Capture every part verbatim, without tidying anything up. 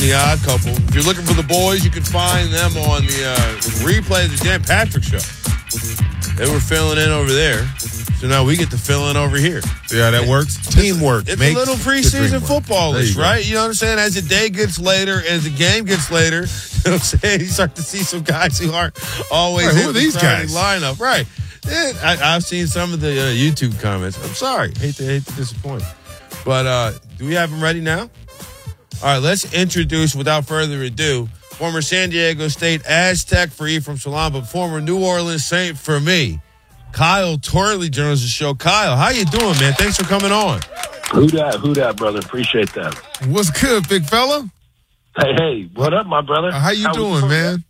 The Odd Couple. If you're looking for the boys, you can find them on the uh, replay of the Dan Patrick Show. They were filling in over there, so now we get to fill in over here. See how that works? Teamwork. It's a little preseason footballish, you right? You know what I'm saying? As the day gets later, as the game gets later, you know what I'm saying? You start to see some guys who aren't always right, in who are the these starting guys? lineup. Right. Yeah, I, I've seen some of the uh, YouTube comments. I'm sorry. Hate to, hate to disappoint. But uh, do we have them ready now? All right, let's introduce, without further ado, former San Diego State Aztec for Ephraim Salaam, but former New Orleans Saint for me, Kyle Torley joins the show. Kyle, how you doing, man? Thanks for coming on. Who dat? Who dat, brother? Appreciate that. What's good, big fella? Hey, hey, what up, my brother? How you How doing, man?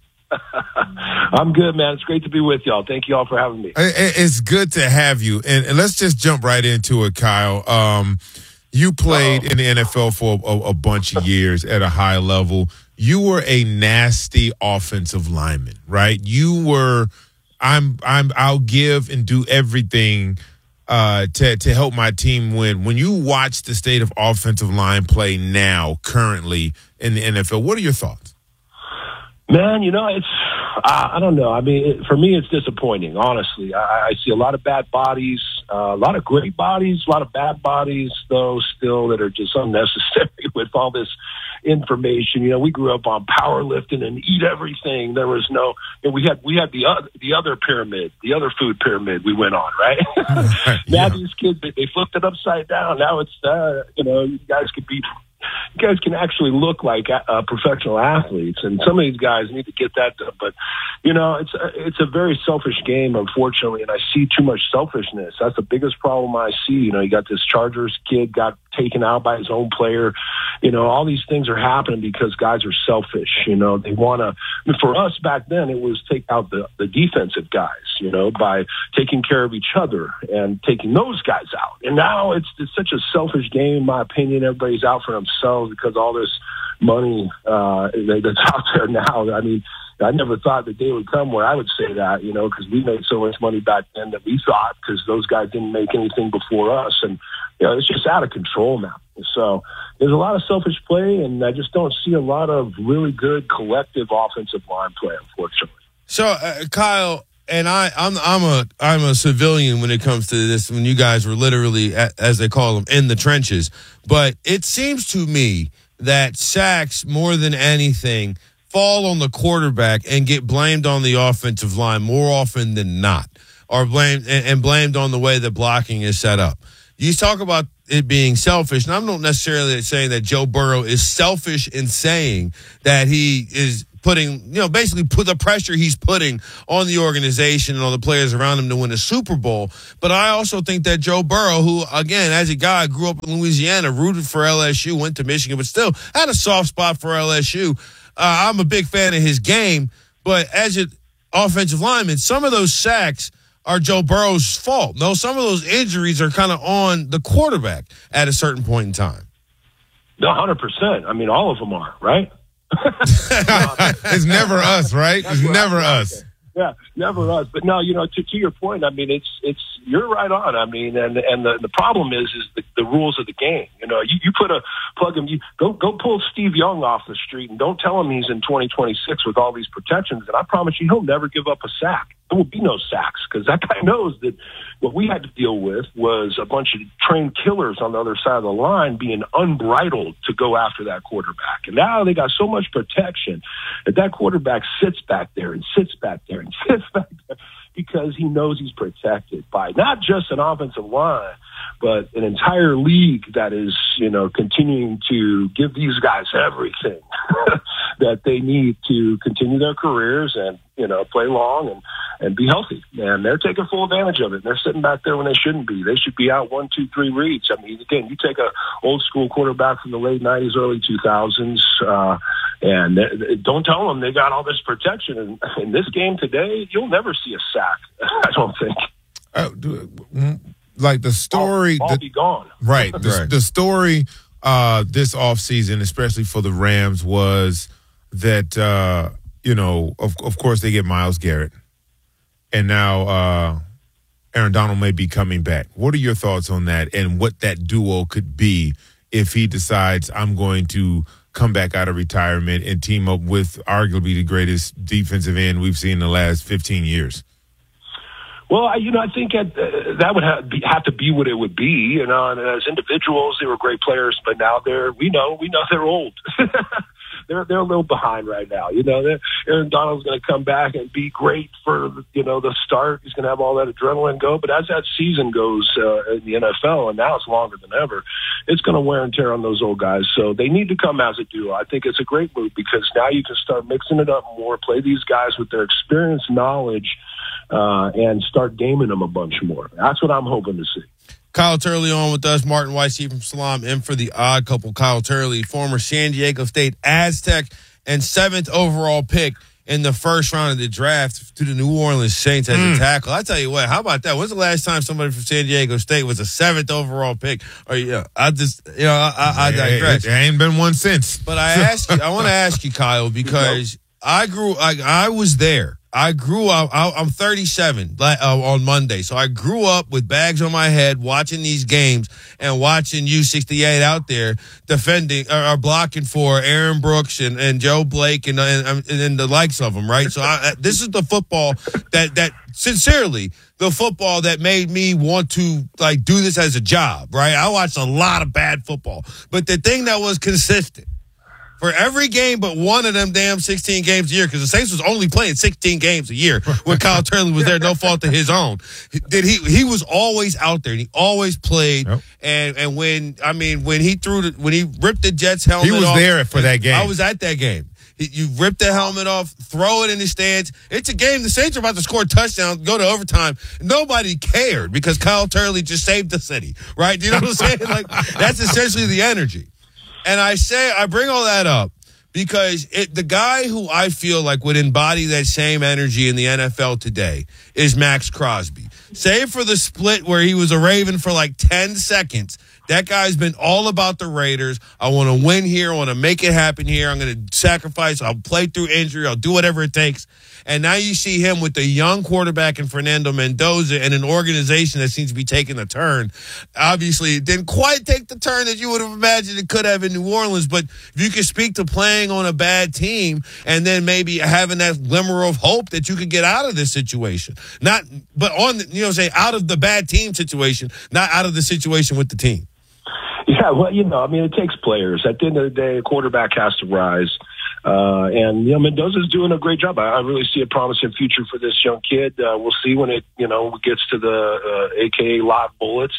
I'm good, man. It's great to be with y'all. Thank you all for having me. I- I- It's good to have you. And, and let's just jump right into it, Kyle. Um, you played Uh-oh. in the N F L for a, a bunch of years at a high level. You were a nasty offensive lineman, right? You were, I'm, I'm, I'll give and do everything uh, to to help my team win. When you watch the state of offensive line play now, currently in the N F L, what are your thoughts? Man, you know, it's, uh, I don't know. I mean, it, for me, it's disappointing, honestly. I, I see a lot of bad bodies, uh, a lot of great bodies, a lot of bad bodies, though, still that are just unnecessary with all this information. You know, we grew up on powerlifting and eat everything. There was no, and we had, we had the other, the other pyramid, the other food pyramid we went on, right? Now Yeah. these kids, they, they flipped it upside down. Now it's, uh, you know, you guys could be, you guys can actually look like uh, professional athletes, and some of these guys need to get that done. But you know, it's a, it's a very selfish game, unfortunately, and I see too much selfishness. That's the biggest problem I see. You know, you got this Chargers kid got taken out by his own player. You know, all these things are happening because guys are selfish. You know, they want to. I mean, for us back then, it was take out the the defensive guys. You know, by taking care of each other and taking those guys out. And now it's, it's such a selfish game, in my opinion. Everybody's out for themselves because all this money uh, that's out there now. I mean, I never thought the day would come where I would say that, you know, because we made so much money back then that we thought, because those guys didn't make anything before us. And, you know, it's just out of control now. So there's a lot of selfish play, and I just don't see a lot of really good collective offensive line play, unfortunately. So, uh, Kyle, and I, I'm I'm a I'm a civilian when it comes to this. When you guys were literally, as they call them, in the trenches, but it seems to me that sacks more than anything fall on the quarterback and get blamed on the offensive line more often than not, or blamed and, and blamed on the way that blocking is set up. You talk about it being selfish, and I'm not necessarily saying that Joe Burrow is selfish in saying that he is putting, you know, basically put the pressure he's putting on the organization and on the players around him to win a Super Bowl. But I also think that Joe Burrow, who, again, as a guy, grew up in Louisiana, rooted for L S U, went to Michigan, but still had a soft spot for L S U. Uh, I'm a big fan of his game, but as an offensive lineman, some of those sacks are Joe Burrow's fault. No, some of those injuries are kind of on the quarterback at a certain point in time. No, one hundred percent. I mean, all of them are, right? It's never us, right? It's never us. Yeah, never us. But no, you know, to, to your point, I mean, it's it's you're right on. I mean, and and the, the problem is is the, the rules of the game. You know, you, you put a plug him. You go go pull Steve Young off the street and don't tell him he's in twenty twenty-six with all these protections. And I promise you, he'll never give up a sack. There will be no sacks because that guy knows that what we had to deal with was a bunch of trained killers on the other side of the line being unbridled to go after that quarterback. And now they got so much protection that that quarterback sits back there and sits back there and sits back there because he knows he's protected by not just an offensive line, but an entire league that is, you know, continuing to give these guys everything that they need to continue their careers and, you know, play long and, and be healthy. And they're taking full advantage of it. They're sitting back there when they shouldn't be. They should be out one, two, three reads. I mean, again, you take a old school quarterback from the late nineties, early two thousands, uh, and don't tell them they got all this protection. And in this game today, you'll never see a sack, I don't think. Uh, like the story. All, all the, be gone. Right. The, Right. the story uh, this offseason, especially for the Rams, was that, uh, you know, of, of course they get Myles Garrett. And now uh, Aaron Donald may be coming back. What are your thoughts on that and what that duo could be if he decides I'm going to come back out of retirement and team up with arguably the greatest defensive end we've seen in the last fifteen years? Well, I, you know, I think at, uh, that would have, be, have to be what it would be. You know, and as individuals, they were great players, but now they're we know we know they're old. they're they're a little behind right now. You know, Aaron Donald's going to come back and be great for you know the start. He's going to have all that adrenaline go, but as that season goes uh, in the N F L, and now it's longer than ever, it's going to wear and tear on those old guys. So they need to come as a duo. I think it's a great move because now you can start mixing it up more, play these guys with their experience, knowledge. Uh, and start gaming them a bunch more. That's what I'm hoping to see. Kyle Turley on with us, Martin Weissy from Salam, in for the odd couple. Kyle Turley, former San Diego State Aztec and seventh overall pick in the first round of the draft to the New Orleans Saints as mm. a tackle. I tell you what, how about that? When's the last time somebody from San Diego State was a seventh overall pick? Or you know, I just you know I, I, I digress. There ain't been one since. But I ask you, I want to ask you, Kyle, because I grew, I, I was there. I grew up, I, I'm thirty-seven uh, on Monday, so I grew up with bags on my head watching these games and watching U sixty-eight out there defending or, or blocking for Aaron Brooks and, and Joe Blake and, and, and the likes of them, right? So I, this is the football that, that sincerely, the football that made me want to like do this as a job, right? I watched a lot of bad football, but the thing that was consistent, for every game but one of them damn sixteen games a year, because the Saints was only playing sixteen games a year when Kyle Turley was there, no fault of his own. Did he he was always out there and he always played. Yep. And and when I mean when he threw the when he ripped the Jets helmet off. He was off, there for that game. I was at that game. You rip the helmet off, throw it in the stands. It's a game. The Saints are about to score a touchdown, go to overtime. Nobody cared because Kyle Turley just saved the city, right? Do you know what I'm saying? Like that's essentially the energy. And I say, I bring all that up because it, the guy who I feel like would embody that same energy in the N F L today is Max Crosby. Save for the split where he was a Raven for like ten seconds. That guy's been all about the Raiders. I want to win here. I want to make it happen here. I'm going to sacrifice. I'll play through injury. I'll do whatever it takes. And now you see him with the young quarterback in Fernando Mendoza and an organization that seems to be taking a turn. Obviously, it didn't quite take the turn that you would have imagined it could have in New Orleans. But if you could speak to playing on a bad team and then maybe having that glimmer of hope that you could get out of this situation. Not, but on, the, you know, say out of the bad team situation, not out of the situation with the team. Yeah, well, you know, I mean, it takes players. At the end of the day, a quarterback has to rise. Uh, and, you know, Mendoza's doing a great job. I, I really see a promising future for this young kid. Uh, we'll see when it, you know, gets to the uh, A K A lot bullets.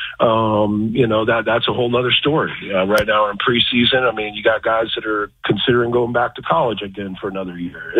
Um, you know, that that's a whole other story. Uh, right now we're in preseason. I mean, you got guys that are considering going back to college again for another year.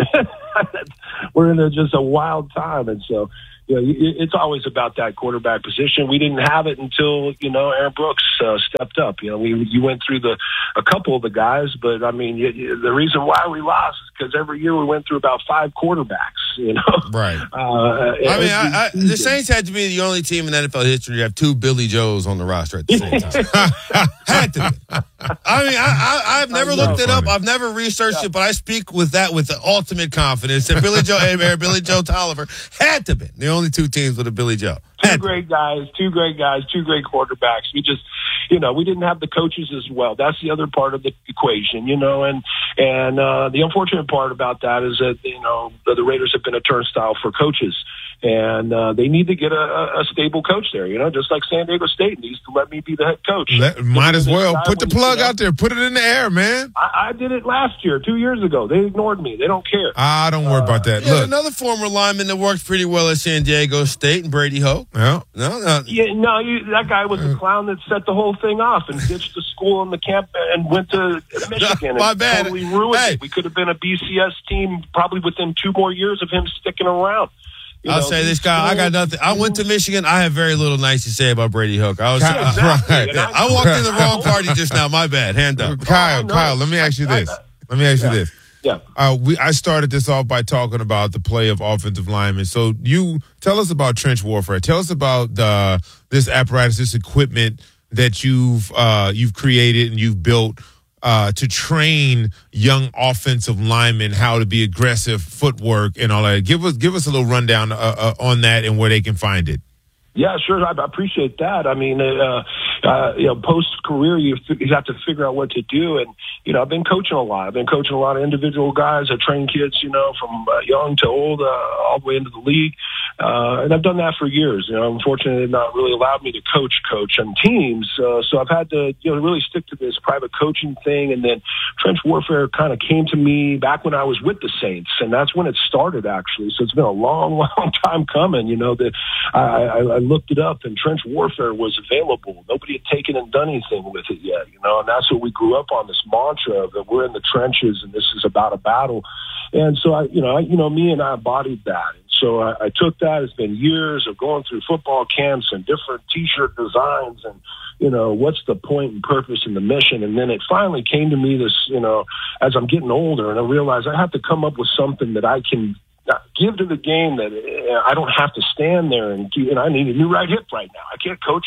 We're in a, just a wild time. And so, you know, it's always about that quarterback position. We didn't have it until, you know, Aaron Brooks uh, stepped up. You know, we you went through the a couple of the guys, but, I mean, you, you, the reason why we lost is because every year we went through about five quarterbacks, you know. Right. Uh, I mean, I, I, the Saints had to be the only team in N F L history to have two Billy Joes on the roster at the same time. Had to be. I mean, I, I, I've never looked it up. I've never researched yeah. it, but I speak with that with the ultimate confidence that Billy Joe and Billy Joe Tolliver had to be the only two teams with a Billy Joe. Two great guys, two great guys, two great quarterbacks. We just, you know, we didn't have the coaches as well. That's the other part of the equation, you know, and and uh, the unfortunate part about that is that, you know, the, the Raiders have been a turnstile for coaches. And uh, they need to get a, a stable coach there, you know, just like San Diego State needs to let me be the head coach. Let, might as well put the plug out there, put it in the air, man. I, I did it last year, two years ago. They ignored me. They don't care. Ah, don't worry uh, about that. Yeah, Look, another former lineman that worked pretty well at San Diego State, and Brady Hoke. Yeah, no, no, yeah, no. You, that guy was the clown that set the whole thing off and ditched the school and the camp and went to Michigan. My and bad. Totally ruined hey. it. We could have been a B C S team probably within two more years of him sticking around. You I'll know, say this guy. I got nothing. I went to Michigan. I have very little nice to say about Brady Hoke. I was. Yeah, exactly. uh, right. I, I walked in the wrong party just now. My bad. Hand up. Kyle. Kyle, let me ask you this. Let me ask you yeah. this. Yeah. Uh, we I started this off by talking about the play of offensive linemen. So you tell us about trench warfare. Tell us about the this apparatus, this equipment that you've uh, you've created and you've built. Uh, to train young offensive linemen how to be aggressive, footwork, and all that. Give us give us a little rundown uh, uh, on that and where they can find it. Yeah, sure. I appreciate that. I mean, uh, uh, you know, post career, you you have to figure out what to do. And you know, I've been coaching a lot. I've been coaching a lot of individual guys. I train kids, you know, from uh, young to old, uh, all the way into the league. Uh, and I've done that for years. You know, unfortunately, they've not really allowed me to coach, coach on teams. Uh, so I've had to, you know, really stick to this private coaching thing. And then trench warfare kind of came to me back when I was with the Saints, and that's when it started, actually. So it's been a long, long time coming. You know, that I, I, I looked it up, and trench warfare was available. Nobody had taken and done anything with it yet. You know, and that's what we grew up on, this mantra that we're in the trenches, and this is about a battle. And so I, you know, I, you know, me and I embodied that. And so I, I took that. It's been years of going through football camps and different T-shirt designs, and you know, what's the point and purpose and the mission? And then it finally came to me, this, you know, as I'm getting older, and I realized I have to come up with something that I can give to the game, that I don't have to stand there and, and I need a new right hip right now. I can't coach.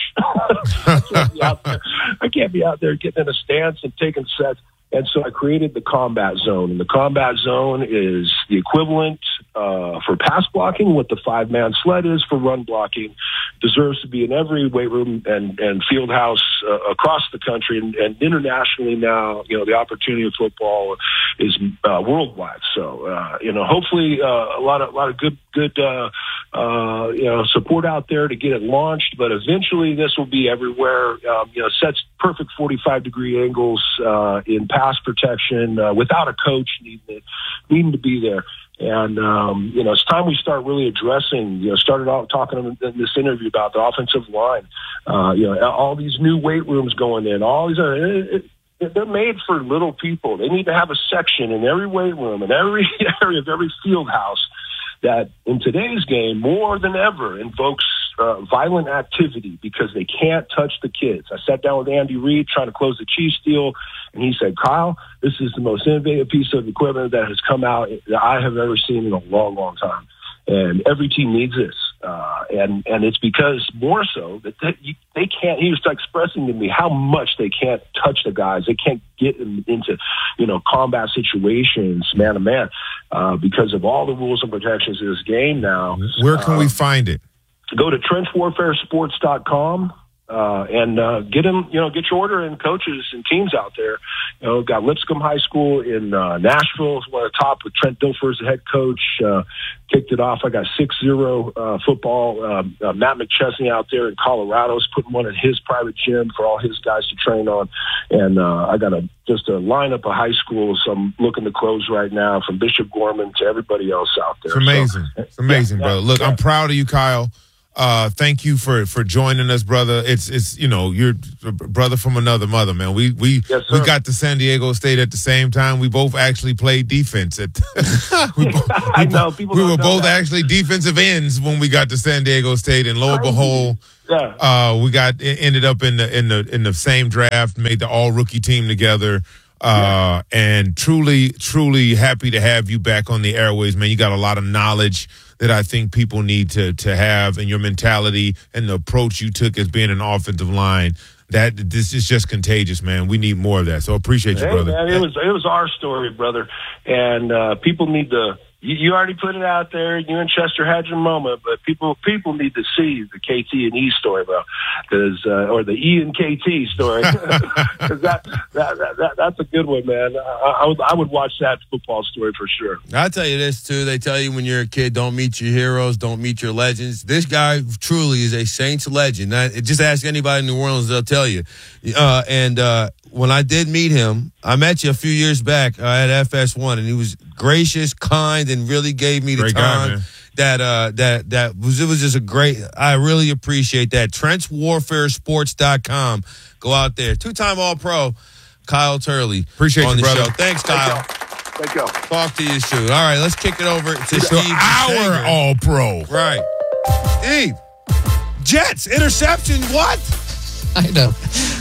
I, can't be out there. I can't be out there getting in a stance and taking sets. And so I created the combat zone. And the combat zone is the equivalent uh, for pass blocking, what the five-man sled is for run blocking. Deserves to be in every weight room and, and field house uh, across the country, and, and internationally now. You know, the opportunity of football is uh, worldwide. So, uh, you know, hopefully uh, a lot of a lot of good good uh, uh, you know, support out there to get it launched. But eventually, this will be everywhere. Um, you know, sets perfect forty-five degree angles uh, in pass protection uh, without a coach needing to, needing to be there. And, um, you know, it's time we start really addressing, you know, started off talking in this interview about the offensive line, uh, you know, all these new weight rooms going in, all these, uh, it, it, they're made for little people. They need to have a section in every weight room, in every area of every field house that in today's game more than ever invokes uh, violent activity because they can't touch the kids. I sat down with Andy Reid trying to close the Chiefs deal, and he said, Kyle, this is the most innovative piece of equipment that has come out that I have ever seen in a long, long time. And every team needs this. Uh, and, and it's because more so that they, you, they can't, he was expressing to me how much they can't touch the guys. They can't get in, into, you know, combat situations, man to man, uh, because of all the rules and protections of this game now. Where can uh, we find it? Go to trench warfare sports dot com. Uh, and uh, get them, you know, get your order in coaches and teams out there. You know, got Lipscomb High School in uh, Nashville is one of the top with Trent Dilfer as the head coach. Uh, kicked it off. I got six zero uh, football. Um, uh, Matt McChesney out there in Colorado is putting one at his private gym for all his guys to train on. And uh, I got a just a lineup of high schools I'm looking to close right now, from Bishop Gorman to everybody else out there. It's amazing. So, it's amazing, yeah, brother. Look, yeah. I'm proud of you, Kyle. Uh, thank you for, for joining us, brother. It's it's you know, you're a brother from another mother, man. We we yes, we got to San Diego State at the same time. We both actually played defense at. we both, I know people. We were know both that. actually defensive ends when we got to San Diego State, and lo and behold, yeah. uh, we got ended up in the in the in the same draft, made the all rookie team together. Uh, yeah. And truly, truly happy to have you back on the airways, man. You got a lot of knowledge that I think people need to to have, and your mentality and the approach you took as being an offensive line. That this is just contagious, man. We need more of that. So appreciate you, hey, brother. Man, it was it was our story, brother, and uh, people need to. You, you already put it out there. You and Chester had your moment, but people people need to see the K T and E story, bro, because uh, or the E and K T story, because that, that, that, that that's a good one, man. I, I would I would watch that football story for sure. I'll tell you this too. They tell you when you're a kid, don't meet your heroes, don't meet your legends. This guy truly is a Saints legend. I, just ask anybody in New Orleans, they'll tell you. Uh, and uh, when I did meet him, I met you a few years back uh, at F S one, and he was gracious, kind, and really gave me the great time guy, that uh, that that was. It was just a great. I really appreciate that. trench warfare sports dot com. Go out there. Two-time All-Pro, Kyle Turley. Appreciate on you, the brother. show. Thanks, Kyle. Thank you. Talk to you soon. All right, let's kick it over to it's Steve. Our All-Pro. Right. Steve. Jets interception. What? I know.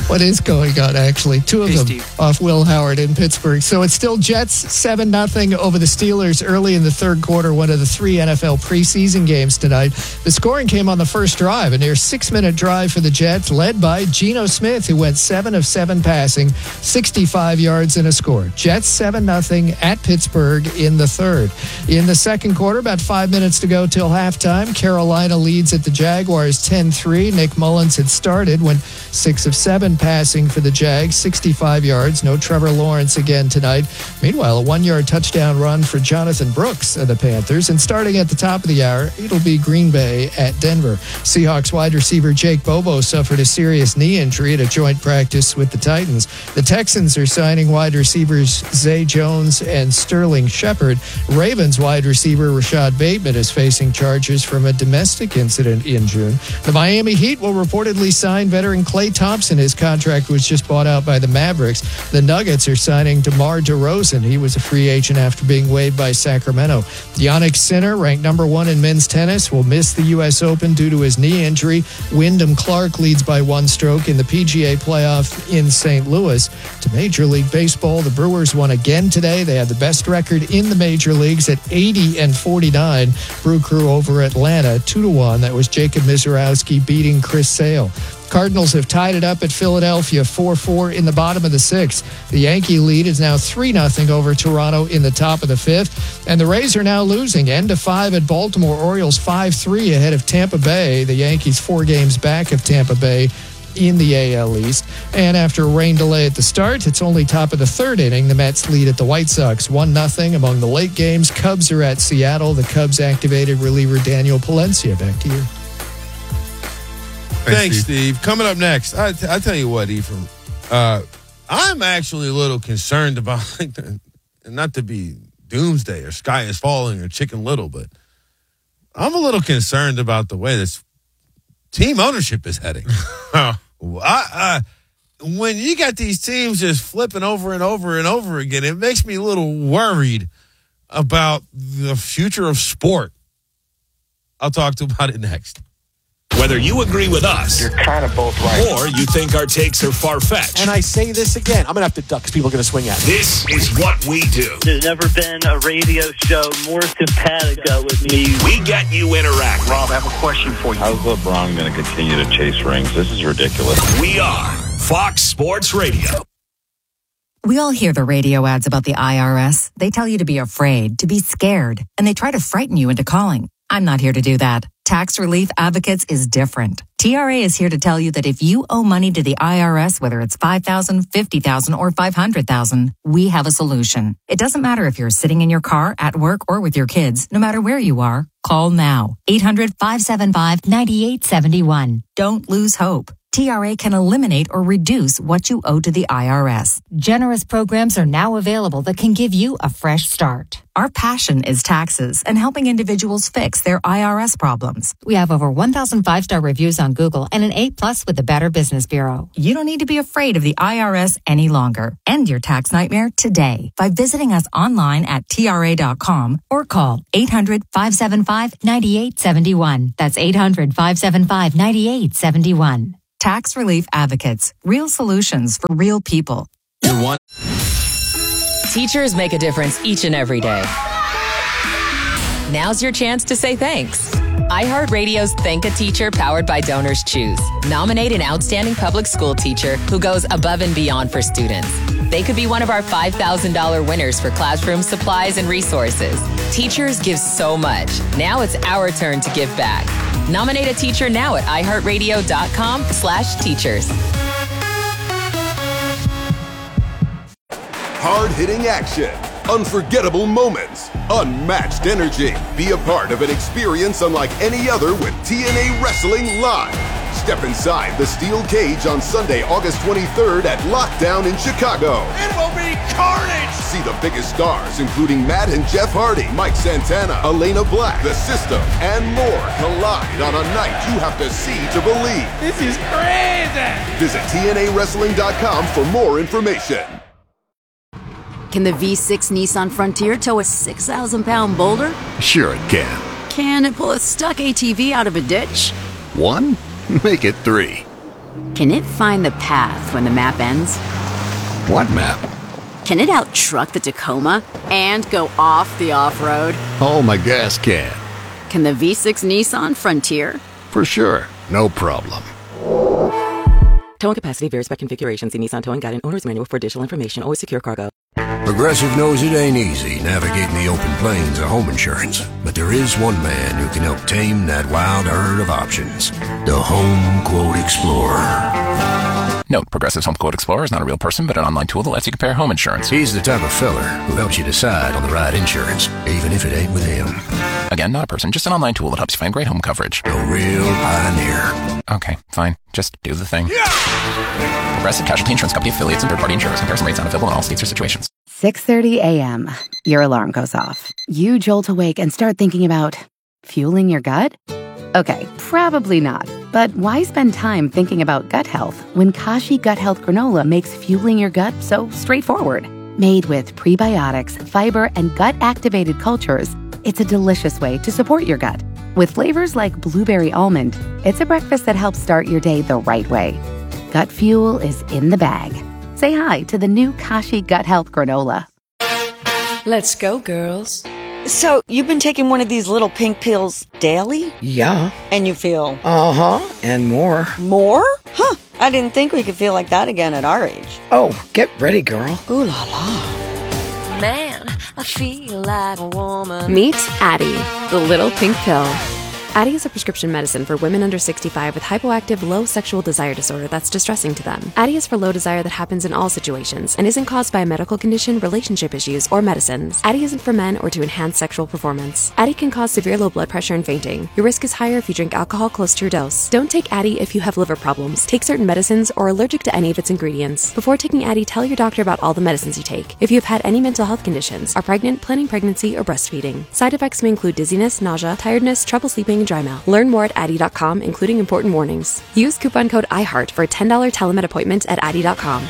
what is going on, actually. Two of Hey, them Steve. off Will Howard in Pittsburgh. So it's still Jets seven nothing over the Steelers early in the third quarter, one of the three N F L preseason games tonight. The scoring came on the first drive, a near six-minute drive for the Jets, led by Geno Smith, who went seven of seven passing, sixty-five yards and a score. Jets seven nothing at Pittsburgh in the third. In the second quarter, about five minutes to go till halftime, Carolina leads at the Jaguars ten three. Nick Mullins had started when six of seven passing for the Jags, sixty-five yards. No Trevor Lawrence again tonight. Meanwhile, a one-yard touchdown run for Jonathan Brooks of the Panthers. And starting at the top of the hour, it'll be Green Bay at Denver. Seahawks wide receiver Jake Bobo suffered a serious knee injury at a joint practice with the Titans. The Texans are signing wide receivers Zay Jones and Sterling Shepard. Ravens wide receiver Rashad Bateman is facing charges from a domestic incident in June. The Miami Heat will reportedly sign veteran Klay Thompson. His contract was just bought out by the Mavericks. The Nuggets are signing DeMar DeRozan. He was a free agent after being waived by Sacramento. Yannick Sinner, ranked number one in men's tennis, will miss the U S Open due to his knee injury. Wyndham Clark leads by one stroke in the P G A playoff in Saint Louis. To Major League Baseball, the Brewers won again today. They had the best record in the major leagues at eighty and forty-nine. Brew Crew over Atlanta, two to one. That was Jacob Mizorowski beating Chris Sale. Cardinals have tied it up at Philadelphia four four in the bottom of the sixth. The Yankee lead is now three nothing over Toronto in the top of the fifth. And the Rays are now losing. End of five at Baltimore. Orioles five three ahead of Tampa Bay. The Yankees four games back of Tampa Bay in the A L East. And after a rain delay at the start, it's only top of the third inning. The Mets lead at the White Sox one nothing. Among the late games, Cubs are at Seattle. The Cubs activated reliever Daniel Palencia. Back to you. Thanks, Thanks, Steve. Steve. Coming up next, I, t- I tell you what, Ephraim, uh, I'm actually a little concerned about, like, the, not to be doomsday or sky is falling or Chicken Little, but I'm a little concerned about the way this team ownership is heading. I, I, when you got these teams just flipping over and over and over again, it makes me a little worried about the future of sport. I'll talk to you about it next. Whether you agree with us, You're kind of both right. or you think our takes are far-fetched, And I say this again, I'm going to have to duck because people are going to swing at me. this is what we do. There's never been a radio show more simpatico with me. We get you interacting. Rob, I have a question for you. How's LeBron going to continue to chase rings? This is ridiculous. We are Fox Sports Radio. We all hear the radio ads about the I R S. They tell you to be afraid, to be scared, and they try to frighten you into calling. I'm not here to do that. Tax Relief Advocates is different. T R A is here to tell you that if you owe money to the I R S, whether it's five thousand dollars, fifty thousand dollars, or five hundred thousand dollars, we have a solution. It doesn't matter if you're sitting in your car, at work, or with your kids. No matter where you are, call now. eight hundred, five seven five, nine eight seven one. Don't lose hope. T R A can eliminate or reduce what you owe to the I R S. Generous programs are now available that can give you a fresh start. Our passion is taxes and helping individuals fix their I R S problems. We have over one thousand five-star reviews on Google and an A plus with the Better Business Bureau. You don't need to be afraid of the I R S any longer. End your tax nightmare today by visiting us online at T R A dot com or call eight hundred, five seven five, nine eight seven one. That's eight hundred, five seven five, nine eight seven one. Tax Relief Advocates. Real solutions for real people. Teachers make a difference each and every day. Now's your chance to say thanks. iHeartRadio's Thank a Teacher powered by Donors Choose. Nominate an outstanding public school teacher who goes above and beyond for students. They could be one of our five thousand dollars winners for classroom supplies and resources. Teachers give so much. Now it's our turn to give back. Nominate a teacher now at iHeartRadio.com slash teachers. Hard-hitting action, unforgettable moments, unmatched energy. Be a part of an experience unlike any other with T N A Wrestling Live. Step inside the steel cage on Sunday, August twenty-third at Lockdown in Chicago. It will be carnage! See the biggest stars, including Matt and Jeff Hardy, Mike Santana, Elena Black, The System, and more collide on a night you have to see to believe. This is crazy! Visit T N A wrestling dot com for more information. Can the V six Nissan Frontier tow a six thousand pound boulder? Sure it can. Can it pull a stuck A T V out of a ditch? One? Make it three. Can it find the path when the map ends? What map? Can it out-truck the Tacoma and go off the off-road? Oh, my gas can. Can the V six Nissan Frontier? For sure. No problem. Towing capacity varies by configuration. See Nissan Towing Guide and Owner's Manual for additional information. Always secure cargo. Progressive knows it ain't easy navigating the open plains of home insurance, but there is one man who can help tame that wild herd of options. The Home Quote Explorer. Note, Progressive's Home Quote Explorer is not a real person, but an online tool that lets you compare home insurance. He's the type of feller who helps you decide on the right insurance, even if it ain't with him. Again, not a person, just an online tool that helps you find great home coverage. A real pioneer. Okay, fine. Just do the thing. Yeah! Progressive Casualty Insurance Company affiliates and third-party insurers. Comparison rates not available in all states or situations. six thirty a.m. Your alarm goes off. You jolt awake and start thinking about fueling your gut? Okay, probably not. But why spend time thinking about gut health when Kashi Gut Health Granola makes fueling your gut so straightforward? Made with prebiotics, fiber, and gut-activated cultures, it's a delicious way to support your gut. With flavors like blueberry almond, it's a breakfast that helps start your day the right way. Gut fuel is in the bag. Say hi to the new Kashi Gut Health Granola. Let's go, girls. So, you've been taking one of these little pink pills daily? Yeah. And you feel? Uh-huh, and more. More? Huh, I didn't think we could feel like that again at our age. Oh, get ready, girl. Ooh la la. Man, I feel like a woman. Meet Addyi, the little pink pill. Addyi is a prescription medicine for women under sixty-five with hypoactive low sexual desire disorder that's distressing to them. Addyi is for low desire that happens in all situations and isn't caused by a medical condition, relationship issues, or medicines. Addyi isn't for men or to enhance sexual performance. Addyi can cause severe low blood pressure and fainting. Your risk is higher if you drink alcohol close to your dose. Don't take Addyi if you have liver problems, take certain medicines, or are allergic to any of its ingredients. Before taking Addyi, tell your doctor about all the medicines you take. If you have had any mental health conditions, are pregnant, planning pregnancy, or breastfeeding. Side effects may include dizziness, nausea, tiredness, trouble sleeping, and dry mouth. Learn more at Addyi dot com, including important warnings. Use coupon code iHeart for a ten dollars telemed appointment at Addyi dot com.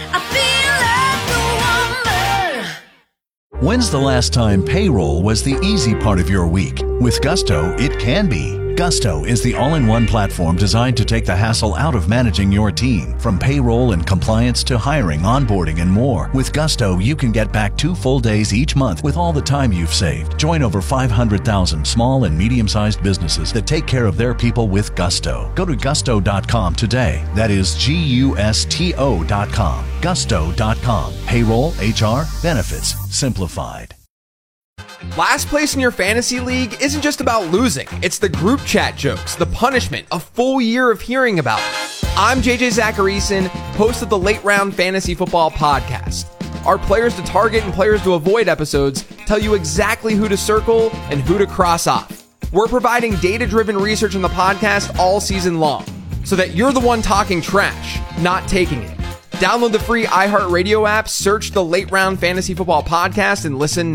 When's the last time payroll was the easy part of your week? With Gusto, it can be. Gusto is the all-in-one platform designed to take the hassle out of managing your team. From payroll and compliance to hiring, onboarding, and more. With Gusto, you can get back two full days each month with all the time you've saved. Join over five hundred thousand small and medium-sized businesses that take care of their people with Gusto. Go to gusto dot com today. That is G U S T O dot com. gusto dot com. Payroll, H R, benefits, simplified. Last place in your fantasy league isn't just about losing. It's the group chat jokes, the punishment, a full year of hearing about it. I'm J J Zacharyson, host of the Late Round Fantasy Football Podcast. Our players to target and players to avoid episodes tell you exactly who to circle and who to cross off. We're providing data-driven research in the podcast all season long, so that you're the one talking trash, not taking it. Download the free iHeartRadio app, search the Late Round Fantasy Football Podcast, and listen